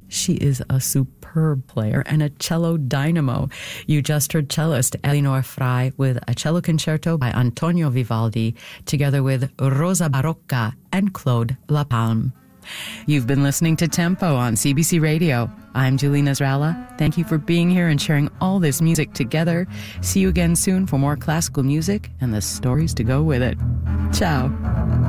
She is a superb player and a cello dynamo. You just heard cellist Elinor Frey with a cello concerto by Antonio Vivaldi, together with Rosa Barocca and Claude Lapalme. You've been listening to Tempo on CBC Radio. I'm Julie Nasrallah. Thank you for being here and sharing all this music together. See you again soon for more classical music and the stories to go with it. Ciao.